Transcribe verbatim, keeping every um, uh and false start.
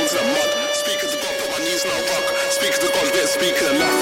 into the mud. Speaking to God, put my knees in a rock. Speaking to God, bit speaking enough.